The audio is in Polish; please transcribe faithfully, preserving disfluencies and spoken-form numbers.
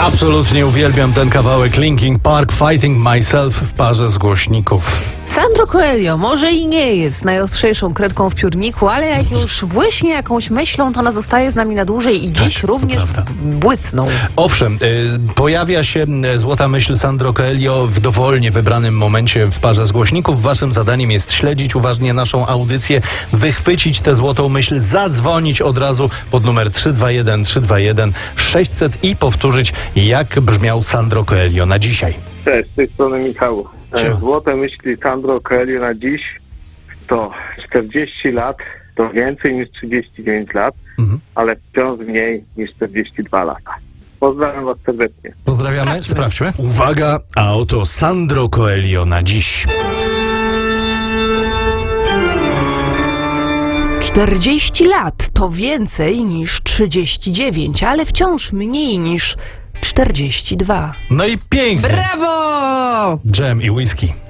Absolutnie uwielbiam ten kawałek Linkin Park, Fighting Myself w parze z głośników. Sandro Coelho może i nie jest najostrzejszą kredką w piórniku, ale jak już błyśnie jakąś myślą, to ona zostaje z nami na dłużej i dziś Tak, również prawda. błysnął. Owszem, y, pojawia się y, złota myśl Sandro Coelho w dowolnie wybranym momencie w parze z głośników. Waszym zadaniem jest śledzić uważnie naszą audycję, wychwycić tę złotą myśl, zadzwonić od razu pod numer trzy dwa jeden trzy dwa jeden sześćset i powtórzyć, jak brzmiał Sandro Coelho na dzisiaj. Cześć, z tej strony Michał. Siema. Złote myśli Sandro Coelho na dziś to czterdzieści lat, to więcej niż trzydzieści dziewięć lat, Mhm. ale wciąż mniej niż czterdzieści dwa lata. Pozdrawiam was serdecznie. Pozdrawiamy, Sprawdźmy. sprawdźmy. Uwaga, a oto Sandro Coelho na dziś. czterdzieści lat to więcej niż trzydzieści dziewięć, ale wciąż mniej niż czterdzieści dwa. No i pięknie. Brawo! Dżem i whisky.